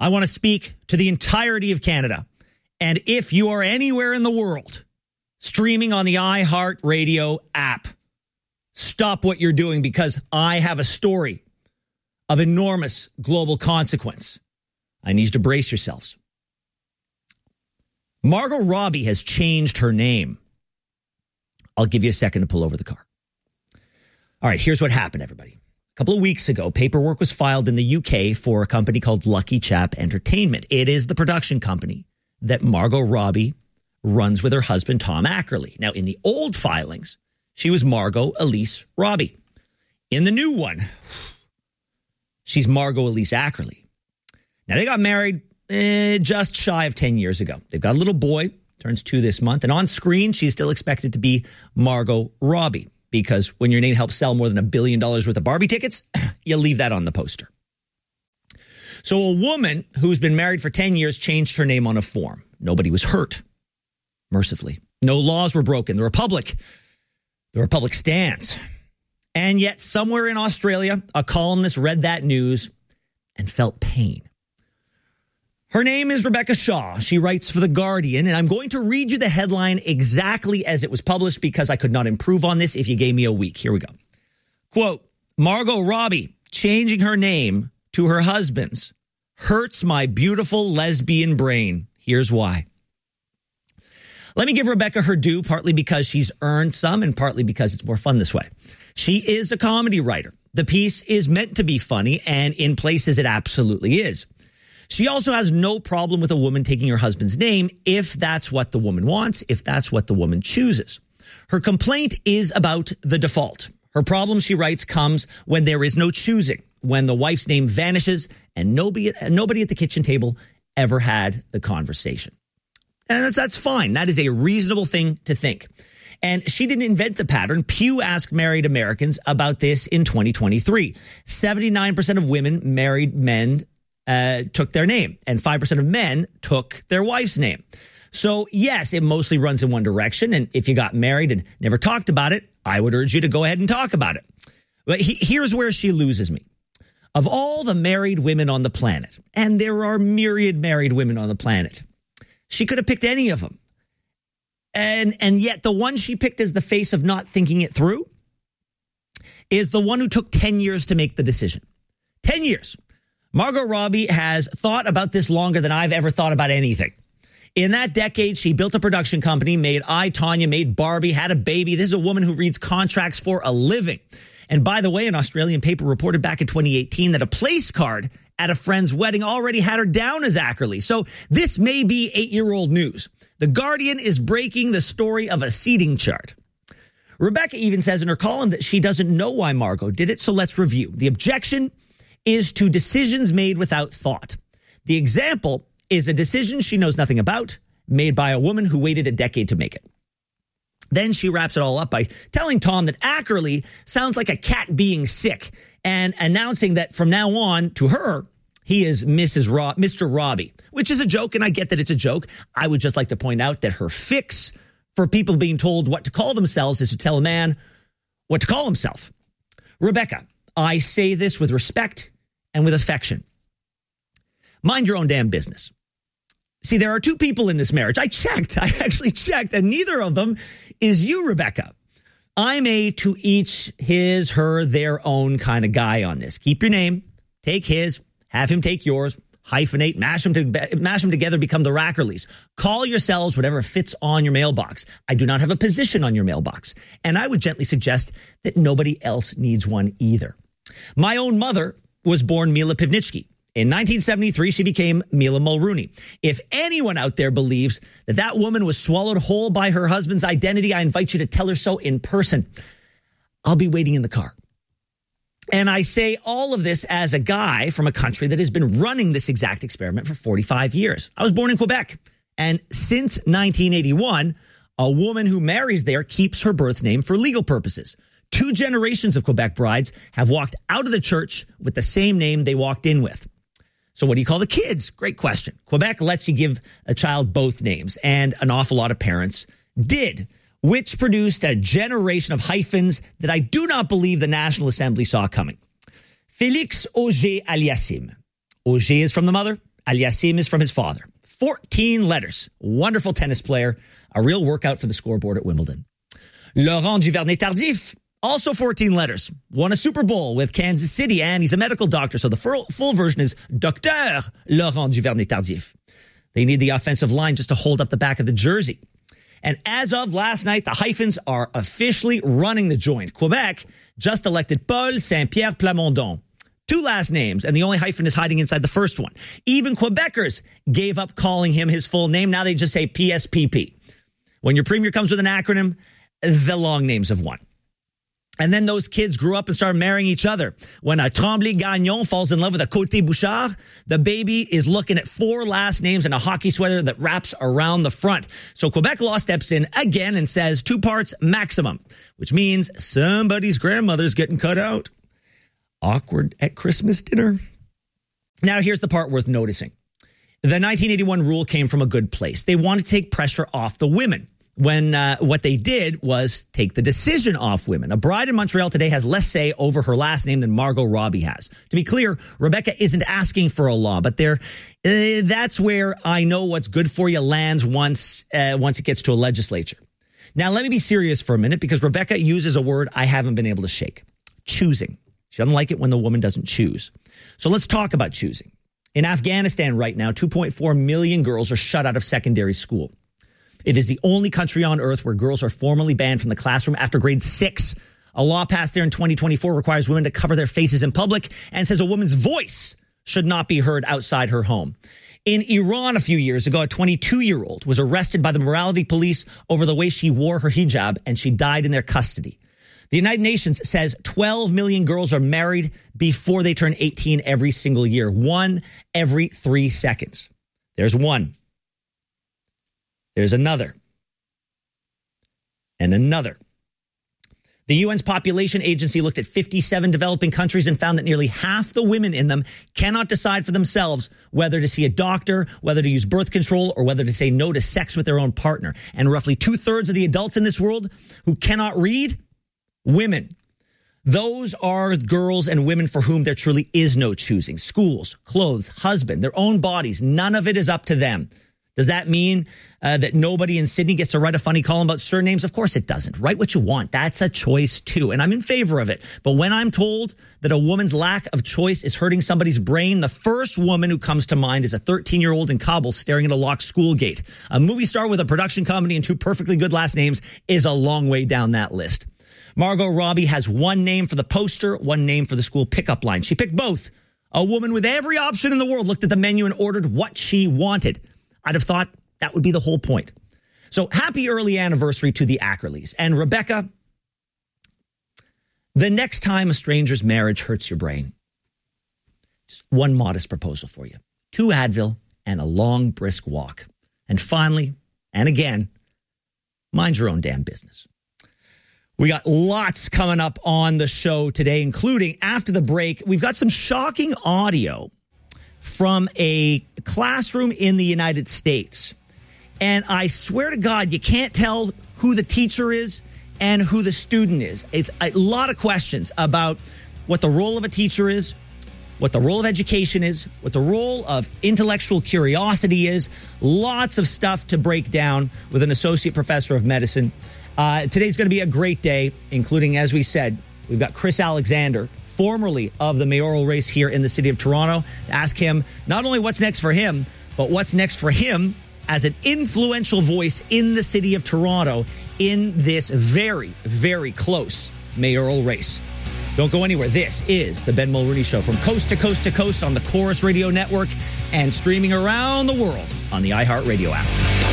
I want to speak to the entirety of Canada. And if you are anywhere in the world streaming on the iHeartRadio app, stop what you're doing because I have a story of enormous global consequence. I need you to brace yourselves. Margot Robbie has changed her name. I'll give you a second to pull over the car. All right, here's what happened, everybody. A couple of weeks ago, paperwork was filed in the UK for a company called Lucky Chap Entertainment. It is the production company that Margot Robbie runs with her husband, Tom Ackerley. Now, in the old filings, she was Margot Elise Robbie. In the new one, she's Margot Elise Ackerley. Now, they got married just shy of 10 years ago. They've got a little boy, turns 2 this month. And on screen, she's still expected to be Margot Robbie. Because when your name helps sell more than $1 billion worth of Barbie tickets, you leave that on the poster. So a woman who's been married for 10 years changed her name on a form. Nobody was hurt, mercifully. No laws were broken. The Republic stands. And yet somewhere in Australia, a columnist read that news and felt pain. Her name is Rebecca Shaw. She writes for The Guardian, and I'm going to read you the headline exactly as it was published because I could not improve on this if you gave me a week. Here we go. Quote, Margot Robbie changing her name to her husband's hurts my beautiful lesbian brain. Here's why. Let me give Rebecca her due, partly because she's earned some and partly because it's more fun this way. She is a comedy writer. The piece is meant to be funny, and in places it absolutely is. She also has no problem with a woman taking her husband's name if that's what the woman wants, if that's what the woman chooses. Her complaint is about the default. Her problem, she writes, comes when there is no choosing, when the wife's name vanishes and nobody at the kitchen table ever had the conversation. And that's fine. That is a reasonable thing to think. And she didn't invent the pattern. Pew asked married Americans about this in 2023. 79% of women married men took their name, and 5% of men took their wife's name. So, yes, it mostly runs in one direction. And if you got married and never talked about it, I would urge you to go ahead and talk about it. But here's where she loses me. Of all the married women on the planet, and there are myriad married women on the planet, she could have picked any of them. And yet the one she picked as the face of not thinking it through is the one who took 10 years to make the decision. 10 years. Margot Robbie has thought about this longer than I've ever thought about anything. In that decade, she built a production company, made I, Tonya, made Barbie, had a baby. This is a woman who reads contracts for a living. And by the way, an Australian paper reported back in 2018 that a place card at a friend's wedding already had her down as Ackerley. So this may be 8-year-old news. The Guardian is breaking the story of a seating chart. Rebecca even says in her column that she doesn't know why Margot did it, so let's review. The objection is to decisions made without thought. The example is a decision she knows nothing about, made by a woman who waited a decade to make it. Then she wraps it all up by telling Tom that Ackerley sounds like a cat being sick and announcing that from now on, to her, he is Mr. Robbie, which is a joke, and I get that it's a joke. I would just like to point out that her fix for people being told what to call themselves is to tell a man what to call himself. Rebecca, I say this with respect and with affection. Mind your own damn business. See, there are 2 people in this marriage. I actually checked, and neither of them is you, Rebecca. I'm a to each his, her, their own kind of guy on this. Keep your name, take his, have him take yours, hyphenate, mash them together, become the Rackerleys. Call yourselves whatever fits on your mailbox. I do not have a position on your mailbox, and I would gently suggest that nobody else needs one either. My own mother was born Mila Pivnitsky. In 1973, she became Mila Mulrooney. If anyone out there believes that that woman was swallowed whole by her husband's identity, I invite you to tell her so in person. I'll be waiting in the car. And I say all of this as a guy from a country that has been running this exact experiment for 45 years. I was born in Quebec. And since 1981, a woman who marries there keeps her birth name for legal purposes. 2 generations of Quebec brides have walked out of the church with the same name they walked in with. So what do you call the kids? Great question. Quebec lets you give a child both names, and an awful lot of parents did, which produced a generation of hyphens that I do not believe the National Assembly saw coming. Félix Auger-Aliassime. Auger is from the mother, Aliassime is from his father. 14 letters. Wonderful tennis player. A real workout for the scoreboard at Wimbledon. Laurent Duvernay-Tardif, also 14 letters. Won a Super Bowl with Kansas City, and he's a medical doctor, so the full version is Docteur Laurent Duvernay-Tardif. They need the offensive line just to hold up the back of the jersey. And as of last night, the hyphens are officially running the joint. Quebec just elected Paul Saint-Pierre Plamondon. 2 last names, and the only hyphen is hiding inside the first one. Even Quebecers gave up calling him his full name. Now they just say PSPP. When your premier comes with an acronym, the long names have won. And then those kids grew up and started marrying each other. When a Tremblay-Gagnon falls in love with a Côté-Bouchard, the baby is looking at 4 last names and a hockey sweater that wraps around the front. So Quebec Law steps in again and says 2 parts maximum, which means somebody's grandmother's getting cut out. Awkward at Christmas dinner. Now, here's the part worth noticing. The 1981 rule came from a good place. They wanted to take pressure off the women. When what they did was take the decision off women. A bride in Montreal today has less say over her last name than Margot Robbie has. To be clear, Rebecca isn't asking for a law, but that's where I know what's good for you lands once it gets to a legislature. Now, let me be serious for a minute, because Rebecca uses a word I haven't been able to shake. Choosing. She doesn't like it when the woman doesn't choose. So let's talk about choosing. In Afghanistan right now, 2.4 million girls are shut out of secondary school. It is the only country on earth where girls are formally banned from the classroom after grade 6. A law passed there in 2024 requires women to cover their faces in public and says a woman's voice should not be heard outside her home. In Iran a few years ago, a 22-year-old was arrested by the morality police over the way she wore her hijab, and she died in their custody. The United Nations says 12 million girls are married before they turn 18 every single year. 1 every 3 seconds. There's one. There's another. And another. The UN's population agency looked at 57 developing countries and found that nearly half the women in them cannot decide for themselves whether to see a doctor, whether to use birth control, or whether to say no to sex with their own partner. And roughly 2/3 of the adults in this world who cannot read, women. Those are girls and women for whom there truly is no choosing. Schools, clothes, husband, their own bodies. None of it is up to them. Does that mean that nobody in Sydney gets to write a funny column about surnames? Of course it doesn't. Write what you want. That's a choice too. And I'm in favor of it. But when I'm told that a woman's lack of choice is hurting somebody's brain, the first woman who comes to mind is a 13-year-old in Kabul staring at a locked school gate. A movie star with a production company and 2 perfectly good last names is a long way down that list. Margot Robbie has 1 name for the poster, 1 name for the school pickup line. She picked both. A woman with every option in the world looked at the menu and ordered what she wanted. I'd have thought that would be the whole point. So happy early anniversary to the Ackerleys. And Rebecca, the next time a stranger's marriage hurts your brain, just 1 modest proposal for you. 2 Advil and a long, brisk walk. And finally, and again, mind your own damn business. We got lots coming up on the show today, including after the break, we've got some shocking audio from a classroom in the United States. And I swear to God, you can't tell who the teacher is and who the student is. It's a lot of questions about what the role of a teacher is, what the role of education is, what the role of intellectual curiosity is. Lots of stuff to break down with an associate professor of medicine. Today's going to be a great day, including, as we said, we've got Chris Alexander, formerly of the mayoral race here in the city of Toronto. Ask him not only what's next for him, but what's next for him as an influential voice in the city of Toronto in this very, very close mayoral race. Don't go anywhere. This is the Ben Mulrooney Show from coast to coast to coast on the Chorus Radio Network and streaming around the world on the iHeartRadio app.